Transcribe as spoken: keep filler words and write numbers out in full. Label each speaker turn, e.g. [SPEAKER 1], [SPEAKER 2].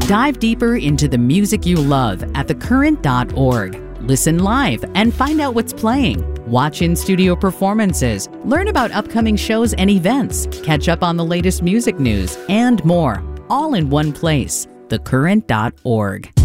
[SPEAKER 1] Dive deeper into the music you love at the current dot org. Listen live and find out what's playing. Watch in-studio performances, learn about upcoming shows and events, catch up on the latest music news, and more, all in one place, the current dot org.